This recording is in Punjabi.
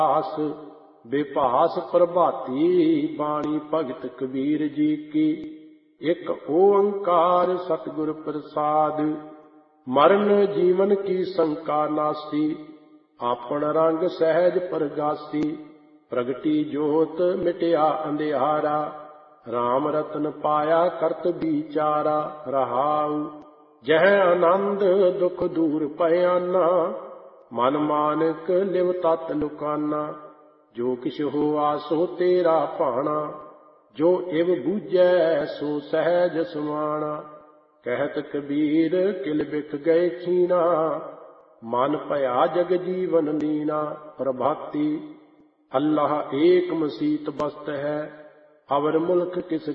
ਆਸ ਬੇਭਾਸ ਪ੍ਰਭਾਤੀ ਬਾਣੀ ਭਗਤ ਕਬੀਰ ਜੀ ਕੀ। ਇੱਕ ਓੰਕਾਰ ਸਤਿਗੁਰ ਪ੍ਰਸਾਦ ਮਰਨ ਜੀਵਨ ਕੀ ਸੰਕਾ ਨਾਸੀ ਆਪਣ ਰੰਗ ਸਹਿਜ ਪ੍ਰਗਾਸੀ। ਪ੍ਰਗਟੀ ਜੋਤ ਮਿਟਿਆ ਅੰਧਿਆਰਾ RAM ਰਤਨ ਪਾਇਆ ਕਰਤ ਵਿਚਾਰਾ। ਰਹਾਉ ਜਹ ਆਨੰਦ ਦੁਖ ਦੂਰ ਭਇਆਨਾ ਮਨ ਮਾਨਕ ਲਿਵ ਤਤ ਲੁਕਾਨਾ। ਜੋ ਕਿਛ ਹੋਆ ਸੋ ਤੇਰਾ ਭਾਣਾ ਜੋ ਇਵ ਬੂਝੈ ਸੋ ਸਹਿਜ ਸਮਾਣਾ। ਕਹਿਤ ਕਬੀਰ ਕਿਲ ਬਿਕ ਗਏ ਖੀਣਾ ਮਨ ਭਇਆ ਜਗ ਜੀਵਨ ਲੀਨਾ। ਪ੍ਰਭਾਤੀ ਅੱਲਾਹ ਏਕ ਮਸੀਤ ਬਸਤ ਹੈ ਅਵਰ ਮੁਲਕ ਕਿਸ